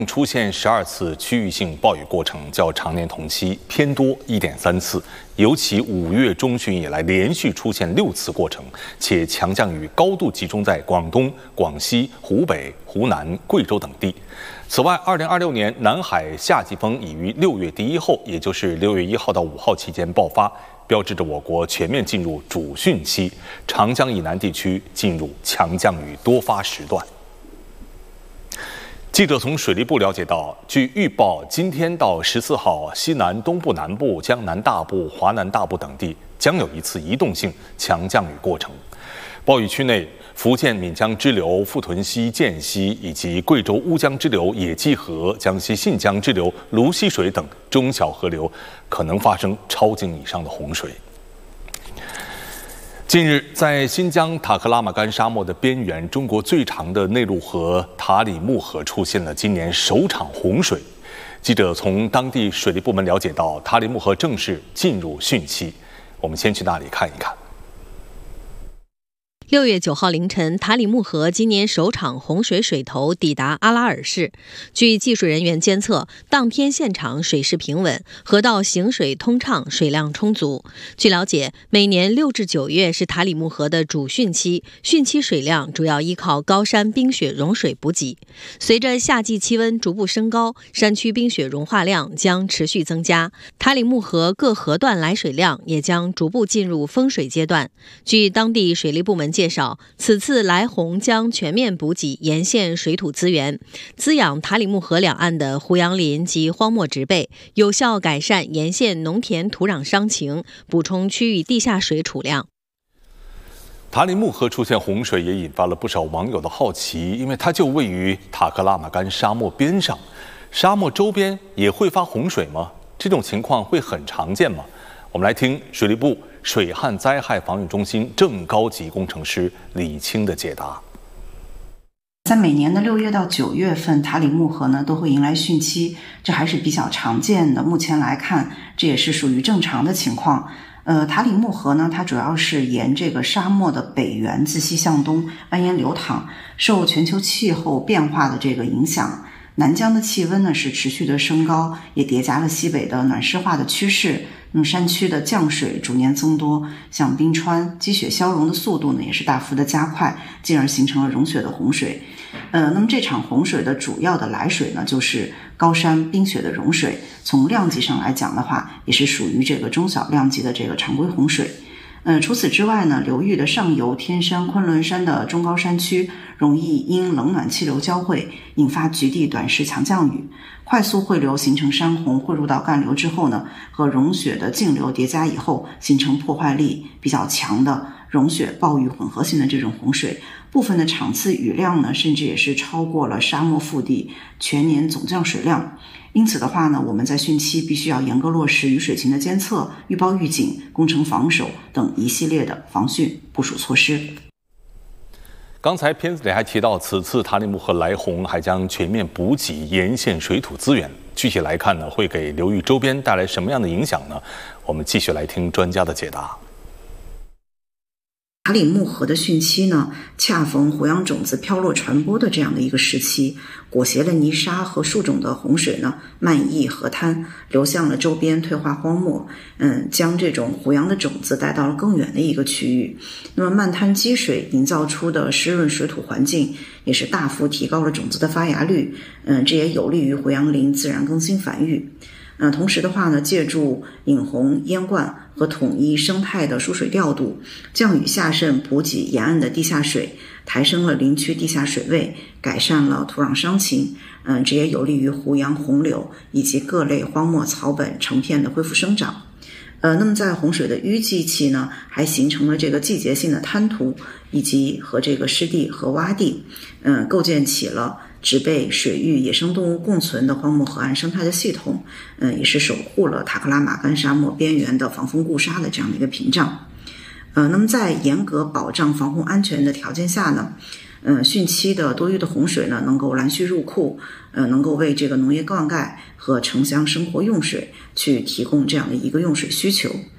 出现12次区域性暴雨过程，较常年同期偏多1.3次。尤其5月中旬以来，连续出现6次过程，且强降雨高度集中在广东、广西、湖北、湖南、贵州等地。此外，2026年南海夏季风已于6月第1后，也就是6月1号到5号期间爆发，标志着我国全面进入主汛期，长江以南地区进入强降雨多发时段。记者从水利部了解到，据预报，今天到14号，西南东部南部、江南大部、华南大部等地将有一次移动性强降雨过程。暴雨区内，福建闽江支流富屯溪、涧溪以及贵州乌江支流野鸡河、江西信江支流泸溪水等中小河流可能发生超警以上的洪水。近日，在新疆塔克拉玛干沙漠的边缘，中国最长的内陆河塔里木河出现了今年首场洪水。记者从当地水利部门了解到，塔里木河正式进入汛期。我们先去那里看一看。 6月9号凌晨，塔里木河今年首场洪水水头抵达阿拉尔市。据技术人员监测，当天现场水势平稳，河道行水通畅，水量充足。据了解，每年6至9月是塔里木河的主汛期，汛期水量主要依靠高山冰雪融水补给。随着夏季气温逐步升高，山区冰雪融化量将持续增加，塔里木河各河段来水量也将逐步进入丰水阶段。据当地水利部门介绍，此次来洪将全面补给沿线水土资源，滋养塔里木河两岸的胡杨林及荒漠植被，有效改善沿线农田土壤伤情，补充区域地下水储量。 塔里木河出现洪水也引发了不少网友的好奇，因为它就位于塔克拉玛干沙漠边上，沙漠周边也会发洪水吗？这种情况会很常见吗？我们来听水利部水旱灾害防御中心正高级工程师李青的解答。 在每年的6月到9月份，塔里木河呢都会迎来汛期，这还是比较常见的。目前来看，这也是属于正常的情况。塔里木河呢，它主要是沿这个沙漠的北缘自西向东蜿蜒流淌，受全球气候变化的这个影响，南疆的气温呢是持续的升高，也叠加了西北的暖湿化的趋势。那么山区的降水逐年增多，像冰川积雪消融的速度呢也是大幅的加快，进而形成了融雪的洪水。那么这场洪水的主要的来水呢就是高山冰雪的融水，从量级上来讲的话，也是属于这个中小量级的这个常规洪水。除此之外呢，流域的上游天山、昆仑山的中高山区容易因冷暖气流交汇，引发局地短时强降雨，快速汇流形成山洪，汇入到干流之后呢，和融雪的径流叠加以后，形成破坏力比较强的融雪暴雨混合性的这种洪水。部分的场次雨量呢，甚至也是超过了沙漠腹地全年总降水量。因此的话呢，我们在汛期必须要严格落实雨水情的监测、预报预警、工程防守等一系列的防汛部署措施。 刚才片子里还提到，此次塔里木河来洪还将全面补给沿线水土资源。具体来看呢，会给流域周边带来什么样的影响呢？我们继续来听专家的解答。 塔里木河的汛期呢，恰逢胡杨种子飘落传播的这样的一个时期，裹挟了泥沙和树种的洪水呢，漫溢河滩，流向了周边退化荒漠，将这种胡杨的种子带到了更远的一个区域。那么漫滩积水营造出的湿润水土环境，也是大幅提高了种子的发芽率，这也有利于胡杨林自然更新繁育。同时的话呢，借助引洪、淹灌和统一生态的输水调度，降雨下渗补给沿岸的地下水，抬升了林区地下水位，改善了土壤伤情，这也有利于胡杨、红柳以及各类荒漠草本成片的恢复生长。那么在洪水的雨季期呢，还形成了这个季节性的滩涂，以及和这个湿地和洼地，构建起了植被、水域、野生动物共存的荒漠河岸生态的系统，也是守护了塔克拉玛干沙漠边缘的防风固沙的这样的一个屏障。那么在严格保障防洪安全的条件下呢，汛期的多余的洪水呢，能够拦蓄入库，能够为这个农业灌溉和城乡生活用水去提供这样的一个用水需求。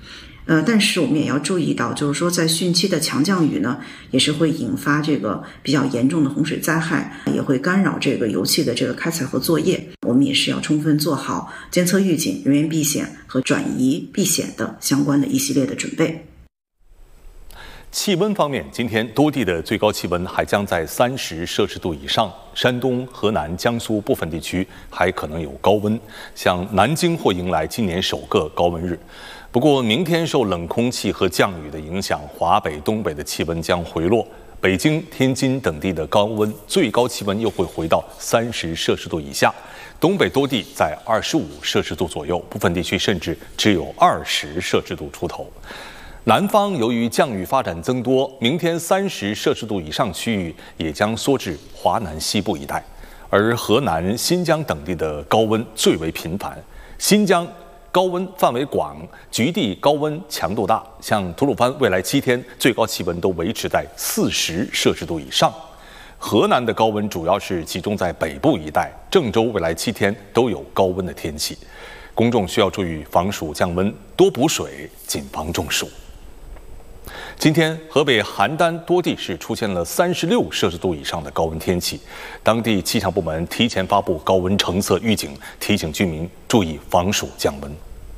但是我们也要注意到，就是说在汛期的强降雨呢，也是会引发这个比较严重的洪水灾害，也会干扰这个油气的这个开采和作业。我们也是要充分做好监测预警、人员避险和转移避险的相关的一系列的准备。 气温方面，今天多地的最高气温还将在30摄氏度以上，山东、河南、江苏部分地区还可能有高温，像南京或迎来今年首个高温日。不过，明天受冷空气和降雨的影响，华北、东北的气温将回落，北京、天津等地的最高气温又会回到30摄氏度以下，东北多地在25摄氏度左右，部分地区甚至只有20摄氏度出头。南方由于降雨发展增多，明天30摄氏度以上区域也将缩至华南西部一带，而河南、新疆等地的高温最为频繁。新疆高温范围广，局地高温强度大，像吐鲁番未来7天最高气温都维持在40摄氏度以上。河南的高温主要是集中在北部一带，郑州未来7天都有高温的天气。公众需要注意防暑降温，多补水，谨防中暑。今天，河北邯郸多地是出现了36摄氏度以上的高温天气，当地气象部门提前发布高温橙色预警，提醒居民注意防暑降温。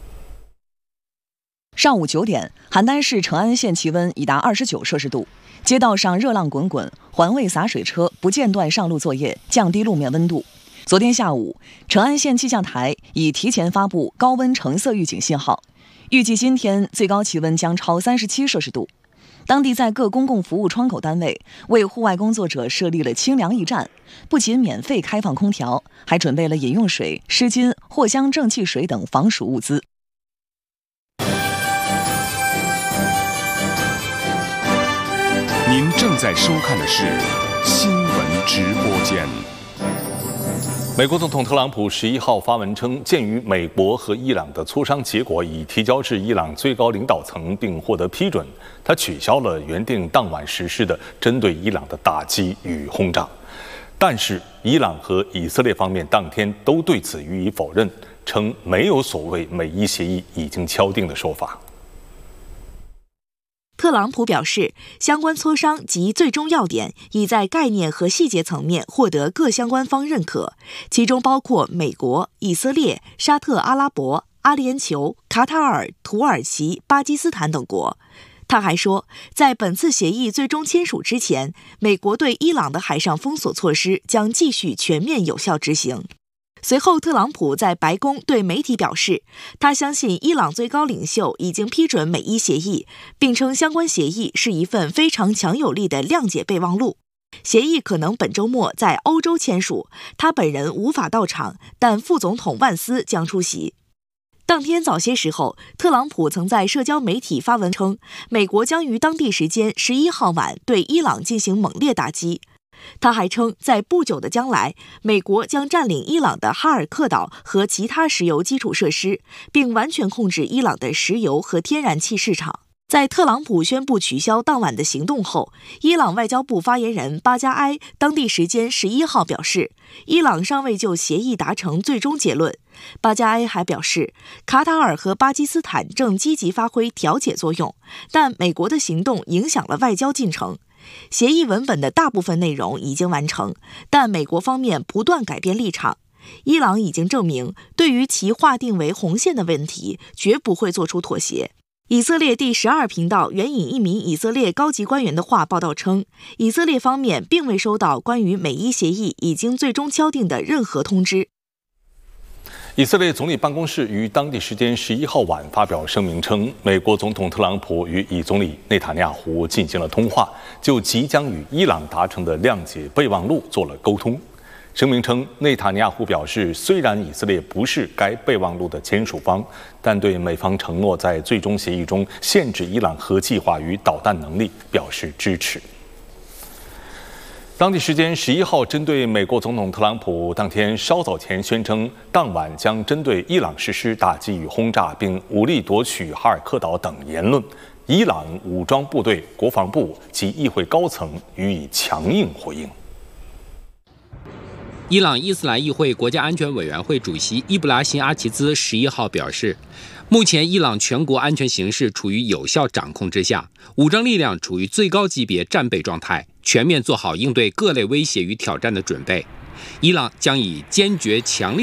上午9点，邯郸市成安县气温已达29摄氏度，街道上热浪滚滚，环卫洒水车不间断上路作业，降低路面温度。昨天下午，成安县气象台已提前发布高温橙色预警信号，预计今天最高气温将超37摄氏度。当地在各公共服务窗口单位为户外工作者设立了清凉驿站，不仅免费开放空调，还准备了饮用水、湿巾、藿香正气水等防暑物资。 您正在收看的是新闻直播间。 美国总统特朗普11号发文称，鉴于美国和伊朗的磋商结果已提交至伊朗最高领导层并获得批准，他取消了原定当晚实施的针对伊朗的打击与轰炸。但是，伊朗和以色列方面当天都对此予以否认，称没有所谓美伊协议已经敲定的说法。 特朗普表示，相关磋商及最终要点已在概念和细节层面获得各相关方认可，其中包括美国、以色列、沙特阿拉伯、阿联酋、卡塔尔、土耳其、巴基斯坦等国。他还说，在本次协议最终签署之前，美国对伊朗的海上封锁措施将继续全面有效执行。随后，特朗普在白宫对媒体表示，他相信伊朗最高领袖已经批准美伊协议，并称相关协议是一份非常强有力的谅解备忘录。协议可能本周末在欧洲签署，他本人无法到场，但副总统万斯将出席。当天早些时候，特朗普曾在社交媒体发文称，美国将于当地时间11号晚对伊朗进行猛烈打击。他还称，在不久的将来，美国将占领伊朗的哈尔克岛和其他石油基础设施，并完全控制伊朗的石油和天然气市场。在特朗普宣布取消当晚的行动后，伊朗外交部发言人巴加埃当地时间11号表示，伊朗尚未就协议达成最终结论。巴加埃还表示，卡塔尔和巴基斯坦正积极发挥调解作用，但美国的行动影响了外交进程。协议文本的大部分内容已经完成，但美国方面不断改变立场。伊朗已经证明，对于其划定为红线的问题，绝不会做出妥协。以色列第12频道援引一名以色列高级官员的话报道称，以色列方面并未收到关于美伊协议已经最终敲定的任何通知。 以色列总理办公室于当地时间11号晚发表声明称，美国总统特朗普与以总理内塔尼亚胡进行了通话，就即将与伊朗达成的谅解备忘录做了沟通。声明称，内塔尼亚胡表示，虽然以色列不是该备忘录的签署方，但对美方承诺在最终协议中限制伊朗核计划与导弹能力表示支持。当地时间11号，针对美国总统特朗普当天稍早前宣称当晚将针对伊朗实施打击与轰炸，并武力夺取哈尔克岛等言论，伊朗武装部队、国防部及议会高层予以强硬回应。 伊朗伊斯兰议会国家安全委员会主席伊布拉辛·阿齐兹11号表示，目前伊朗全国安全形势处于有效掌控之下，武装力量处于最高级别战备状态，全面做好应对各类威胁与挑战的准备。伊朗将以坚决强力